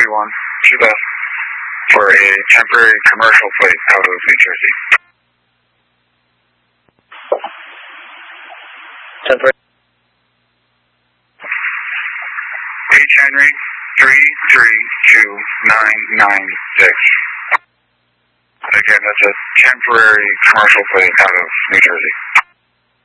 31, to the for a temporary commercial plate out of New Jersey. Temporary. H. Henry 332996. Again, that's a temporary commercial plate out of New Jersey.